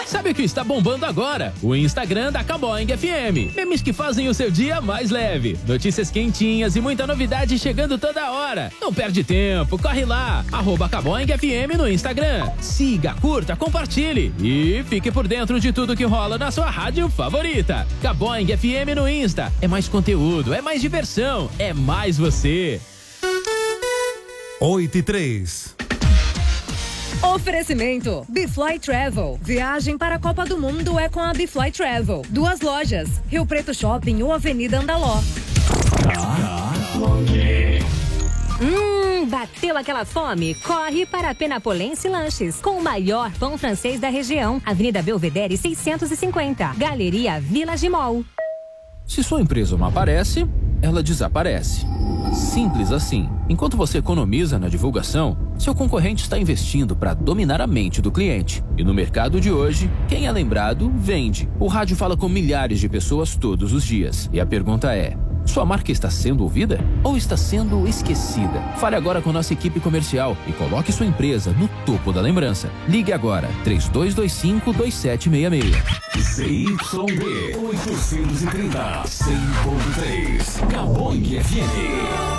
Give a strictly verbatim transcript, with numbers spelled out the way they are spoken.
Sabe o que está bombando agora? O Instagram da Caboing F M. Memes que fazem o seu dia mais leve. Notícias quentinhas e muita novidade chegando toda hora. Não perde tempo, corre lá. Arroba Caboing F M no Instagram. Siga, curta, compartilhe e fique por dentro de tudo que rola na sua rádio favorita. Caboing F M no Insta. É mais conteúdo, é mais diversão, é mais você. oito e três. Oferecimento Bfly Travel. Viagem para a Copa do Mundo é com a Bfly Travel. Duas lojas, Rio Preto Shopping ou Avenida Andaló. Hum, bateu aquela fome? Corre para a Penapolense Lanches, com o maior pão francês da região. Avenida Belvedere seiscentos e cinquenta, Galeria Village Mall. Se sua empresa não aparece, ela desaparece. Simples assim. Enquanto você economiza na divulgação, seu concorrente está investindo para dominar a mente do cliente. E no mercado de hoje, quem é lembrado, vende. O rádio fala com milhares de pessoas todos os dias. E a pergunta é: sua marca está sendo ouvida ou está sendo esquecida? Fale agora com nossa equipe comercial e coloque sua empresa no topo da lembrança. Ligue agora, três dois dois cinco, dois sete seis seis. C Y B oitocentos e trinta, cem ponto três. Caboing F M.